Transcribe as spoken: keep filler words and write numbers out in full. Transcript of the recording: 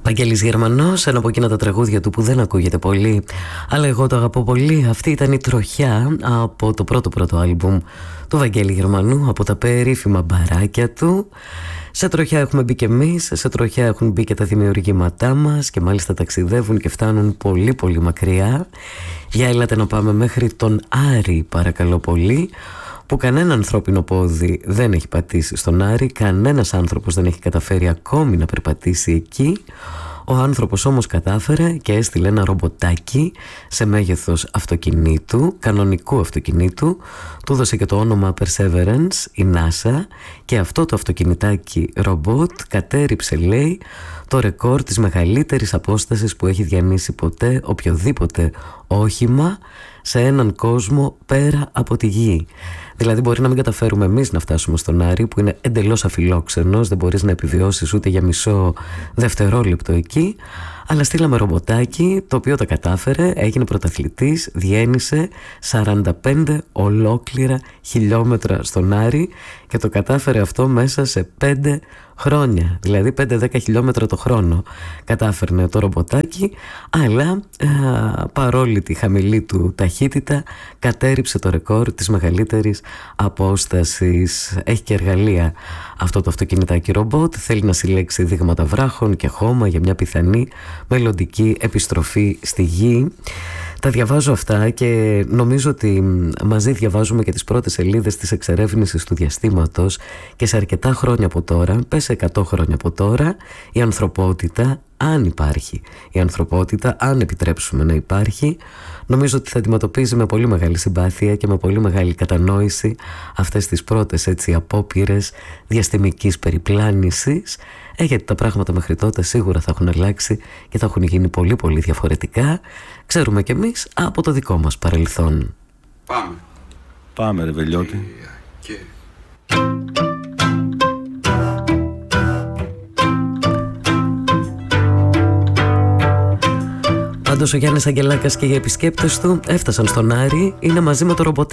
Βαγγέλης Γερμανός, ένα από εκείνα τα τραγούδια του που δεν ακούγεται πολύ, αλλά εγώ το αγαπώ πολύ. Αυτή ήταν η Τροχιά από το πρώτο πρώτο άλμπουμ του Βαγγέλη Γερμανού, από τα περίφημα μπαράκια του. Σε Τροχιά έχουμε μπει και εμείς, σε Τροχιά έχουν μπει και τα δημιουργήματά μας και μάλιστα ταξιδεύουν και φτάνουν πολύ πολύ μακριά. Για έλατε να πάμε μέχρι τον Άρη, παρακαλώ πολύ, που κανένα ανθρώπινο πόδι δεν έχει πατήσει στον Άρη, κανένας άνθρωπος δεν έχει καταφέρει ακόμη να περπατήσει εκεί. Ο άνθρωπος όμως κατάφερε και έστειλε ένα ρομποτάκι σε μέγεθος αυτοκινήτου, κανονικού αυτοκινήτου, του έδωσε και το όνομα Perseverance, η NASA, και αυτό το αυτοκινητάκι ρομπότ κατέριψε, λέει, το ρεκόρ της μεγαλύτερης απόστασης που έχει διανύσει ποτέ οποιοδήποτε όχημα σε έναν κόσμο πέρα από τη γη. Δηλαδή μπορεί να μην καταφέρουμε εμείς να φτάσουμε στον Άρη, που είναι εντελώς αφιλόξενος, δεν μπορείς να επιβιώσεις ούτε για μισό δευτερόλεπτο εκεί, αλλά στείλαμε ρομποτάκι το οποίο τα κατάφερε, έγινε πρωταθλητής, διένυσε σαράντα πέντε ολόκληρα χιλιόμετρα στον Άρη και το κατάφερε αυτό μέσα σε πέντε χρόνια, δηλαδή πέντε δέκα χιλιόμετρα το χρόνο κατάφερνε το ρομποτάκι, αλλά α, παρόλη τη χαμηλή του ταχύτητα κατέριψε το ρεκόρ της μεγαλύτερης απόστασης. Έχει και εργαλεία αυτό το αυτοκινητάκι ρομπότ, θέλει να συλλέξει δείγματα βράχων και χώμα για μια πιθανή μελλοντική επιστροφή στη γη. Τα διαβάζω αυτά και νομίζω ότι μαζί διαβάζουμε και τις πρώτες σελίδες της εξερεύνησης του διαστήματος, και σε αρκετά χρόνια από τώρα, πες εκατό χρόνια από τώρα, η ανθρωπότητα, αν υπάρχει η ανθρωπότητα, αν επιτρέψουμε να υπάρχει, νομίζω ότι θα αντιμετωπίζει με πολύ μεγάλη συμπάθεια και με πολύ μεγάλη κατανόηση αυτές τις πρώτες έτσι απόπειρες διαστημικής περιπλάνησης, ε, γιατί τα πράγματα μέχρι τότε σίγουρα θα έχουν αλλάξει και θα έχουν γίνει πολύ πολύ διαφορετικά. Ξέρουμε κι εμείς από το δικό μας παρελθόν. Πάμε. Πάμε ρε Βελιώτη. Και, και. Πάντως ο Γιάννης Αγγελάκας και οι επισκέπτες του έφτασαν στον Άρη, είναι μαζί με το ρομποτάκι.